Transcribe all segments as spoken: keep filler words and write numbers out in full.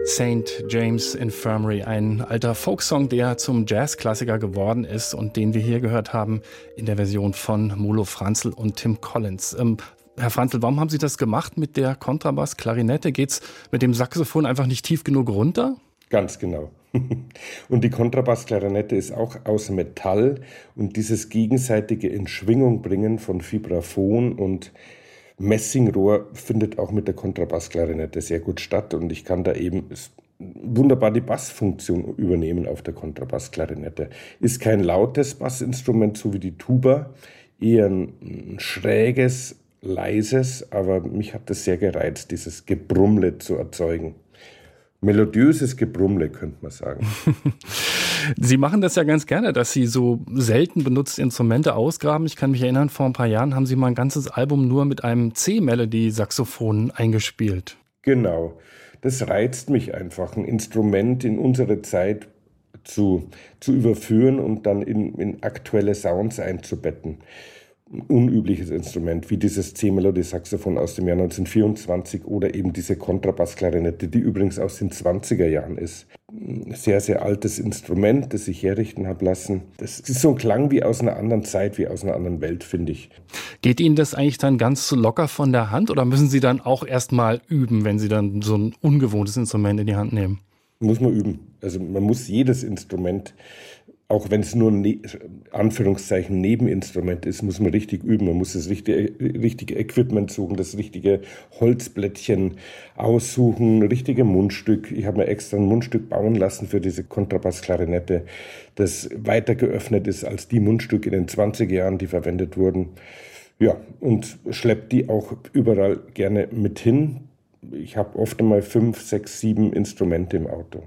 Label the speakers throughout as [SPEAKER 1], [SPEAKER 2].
[SPEAKER 1] Saint James Infirmary, ein alter Folksong, der zum Jazzklassiker geworden ist und den wir hier gehört haben in der Version von Molo Franzl und Tim Collins. Ähm, Herr Franzl, warum haben Sie das gemacht mit der Kontrabass, Klarinette? Geht's mit dem Saxophon einfach nicht tief genug runter?
[SPEAKER 2] Ganz genau. Und die Kontrabassklarinette ist auch aus Metall und dieses gegenseitige in Schwingung bringen von Vibraphon und Messingrohr findet auch mit der Kontrabassklarinette sehr gut statt und ich kann da eben wunderbar die Bassfunktion übernehmen auf der Kontrabassklarinette. Ist kein lautes Bassinstrument, so wie die Tuba, eher ein schräges, leises, aber mich hat das sehr gereizt, dieses Gebrummle zu erzeugen. Melodiöses Gebrummle, könnte man sagen.
[SPEAKER 1] Sie machen das ja ganz gerne, dass Sie so selten benutzte Instrumente ausgraben. Ich kann mich erinnern, vor ein paar Jahren haben Sie mal ein ganzes Album nur mit einem C-Melody-Saxophon eingespielt.
[SPEAKER 2] Genau, das reizt mich einfach, ein Instrument in unsere Zeit zu, zu überführen und dann in, in aktuelle Sounds einzubetten. Ein unübliches Instrument, wie dieses C-Melody-Saxophon aus dem Jahr neunzehnhundertvierundzwanzig oder eben diese Kontrabassklarinette, die übrigens aus den zwanziger Jahren ist. Ein sehr, sehr altes Instrument, das ich herrichten habe lassen. Das ist so ein Klang wie aus einer anderen Zeit, wie aus einer anderen Welt, finde ich.
[SPEAKER 1] Geht Ihnen das eigentlich dann ganz locker von der Hand oder müssen Sie dann auch erst mal üben, wenn Sie dann so ein ungewohntes Instrument in die Hand nehmen?
[SPEAKER 2] Muss man üben. Also man muss jedes Instrument, auch wenn es nur ein ne- Anführungszeichen Nebeninstrument ist, muss man richtig üben. Man muss das richtige, richtige Equipment suchen, das richtige Holzblättchen aussuchen, richtige Mundstück. Ich habe mir extra ein Mundstück bauen lassen für diese Kontrabassklarinette, das weiter geöffnet ist als die Mundstücke in den zwanziger Jahren, die verwendet wurden. Ja, und schleppt die auch überall gerne mit hin. Ich habe oft einmal fünf, sechs, sieben Instrumente im Auto.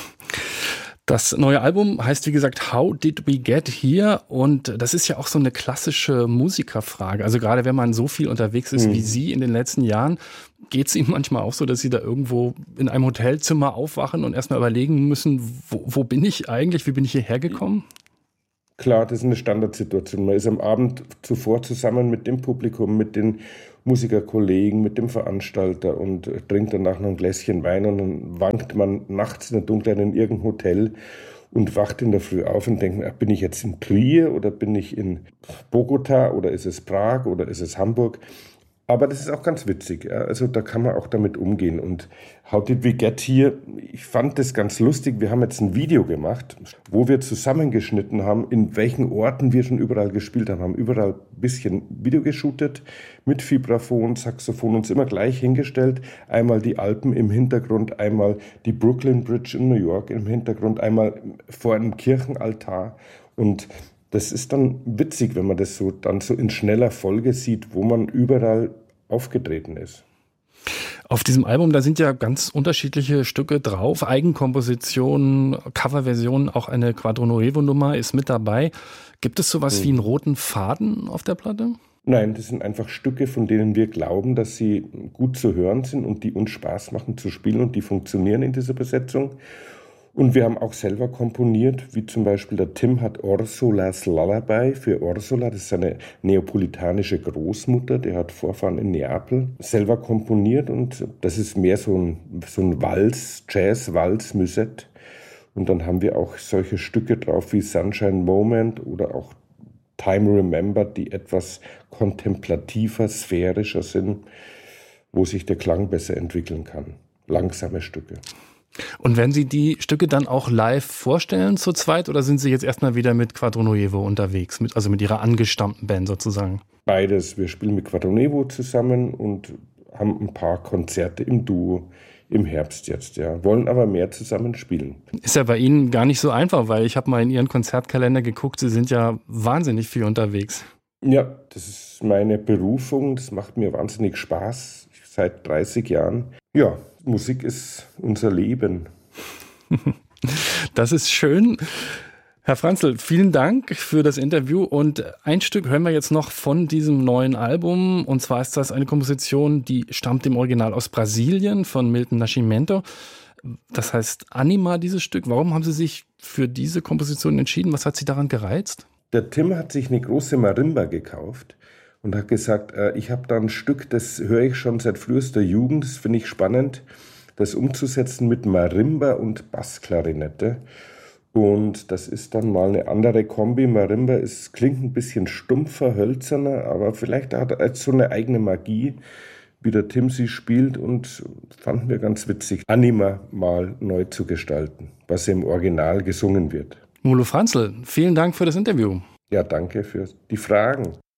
[SPEAKER 1] Das neue Album heißt, wie gesagt, How Did We Get Here? Und das ist ja auch so eine klassische Musikerfrage. Also gerade wenn man so viel unterwegs ist mhm. wie Sie in den letzten Jahren, geht es Ihnen manchmal auch so, dass Sie da irgendwo in einem Hotelzimmer aufwachen und erstmal überlegen müssen, wo, wo bin ich eigentlich, wie bin ich hierher gekommen?
[SPEAKER 2] Klar, das ist eine Standardsituation. Man ist am Abend zuvor zusammen mit dem Publikum, mit den Musikerkollegen, mit dem Veranstalter und trinkt danach noch ein Gläschen Wein und dann wankt man nachts in der Dunkelheit in irgendein Hotel und wacht in der Früh auf und denkt, bin ich jetzt in Trier oder bin ich in Bogota oder ist es Prag oder ist es Hamburg? Aber das ist auch ganz witzig, ja? Also da kann man auch damit umgehen. Und How Did We Get Here? Ich fand das ganz lustig. Wir haben jetzt ein Video gemacht, wo wir zusammengeschnitten haben, in welchen Orten wir schon überall gespielt haben. Haben überall ein bisschen Video geshootet mit Vibraphon, Saxophon, uns immer gleich hingestellt. Einmal die Alpen im Hintergrund, einmal die Brooklyn Bridge in New York im Hintergrund, einmal vor einem Kirchenaltar. Und das ist dann witzig, wenn man das so dann so in schneller Folge sieht, wo man überall aufgetreten ist.
[SPEAKER 1] Auf diesem Album, da sind ja ganz unterschiedliche Stücke drauf, Eigenkompositionen, Coverversionen, auch eine Quadro Nuevo-Nummer ist mit dabei. Gibt es sowas hm. wie einen roten Faden auf der Platte?
[SPEAKER 2] Nein, das sind einfach Stücke, von denen wir glauben, dass sie gut zu hören sind und die uns Spaß machen zu spielen und die funktionieren in dieser Besetzung. Und wir haben auch selber komponiert, wie zum Beispiel der Tim hat Ursulas Lullaby für Ursula, das ist eine neapolitanische Großmutter, der hat Vorfahren in Neapel, selber komponiert und das ist mehr so ein, so ein Walz, Jazz-Walz-Musette. Und dann haben wir auch solche Stücke drauf wie Sunshine Moment oder auch Time Remembered, die etwas kontemplativer, sphärischer sind, wo sich der Klang besser entwickeln kann. Langsame Stücke.
[SPEAKER 1] Und wenn Sie die Stücke dann auch live vorstellen zu zweit oder sind Sie jetzt erstmal wieder mit Quadro Nuevo unterwegs, mit, also mit Ihrer angestammten Band sozusagen?
[SPEAKER 2] Beides. Wir spielen mit Quadro Nuevo zusammen und haben ein paar Konzerte im Duo im Herbst jetzt, ja. Wollen aber mehr zusammen spielen.
[SPEAKER 1] Ist ja bei Ihnen gar nicht so einfach, weil ich habe mal in Ihren Konzertkalender geguckt, Sie sind ja wahnsinnig viel unterwegs.
[SPEAKER 2] Ja, das ist meine Berufung, das macht mir wahnsinnig Spaß, seit dreißig Jahren. Ja, Musik ist unser Leben.
[SPEAKER 1] Das ist schön. Herr Franzl, vielen Dank für das Interview und ein Stück hören wir jetzt noch von diesem neuen Album und zwar ist das eine Komposition, die stammt im Original aus Brasilien von Milton Nascimento. Das heißt Anima, dieses Stück. Warum haben Sie sich für diese Komposition entschieden? Was hat Sie daran gereizt?
[SPEAKER 2] Der Tim hat sich eine große Marimba gekauft und hat gesagt, äh, ich habe da ein Stück, das höre ich schon seit frühester Jugend, das finde ich spannend. das umzusetzen mit Marimba und Bassklarinette. Und das ist dann mal eine andere Kombi. Marimba ist, klingt ein bisschen stumpfer, hölzerner, aber vielleicht hat er so eine eigene Magie, wie der Tim sie spielt, und fanden wir ganz witzig, Anima mal neu zu gestalten, was im Original gesungen wird.
[SPEAKER 1] Molo Franzl, vielen Dank für das Interview.
[SPEAKER 2] Ja, danke für die Fragen.